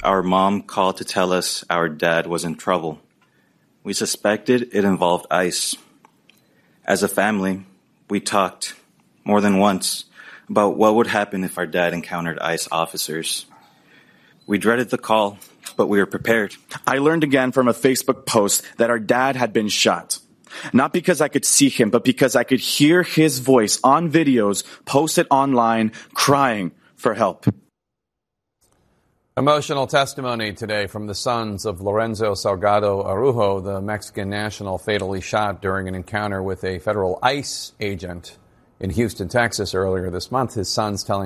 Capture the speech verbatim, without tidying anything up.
our mom called to tell us our dad was in trouble. We suspected it involved ICE. As a family, we talked more than once about what would happen if our dad encountered ICE officers. We dreaded the call, but we were prepared. I learned again from a Facebook post that our dad had been shot. Not because I could see him, but because I could hear his voice on videos posted online crying for help. Emotional testimony today from the sons of Lorenzo Salgado Araujo, the Mexican national fatally shot during an encounter with a federal ICE agent in Houston, Texas earlier this month. His sons telling